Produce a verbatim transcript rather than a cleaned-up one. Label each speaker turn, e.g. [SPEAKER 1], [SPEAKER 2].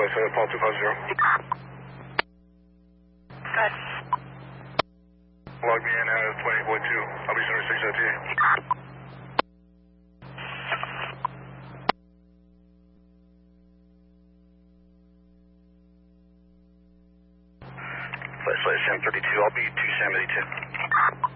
[SPEAKER 1] Charlie seven, Paul two five zero.
[SPEAKER 2] Good.
[SPEAKER 1] Log me in at twenty point two. I'll be center six O T.
[SPEAKER 3] Flight seven thirty-two, I'll be two seventy-two.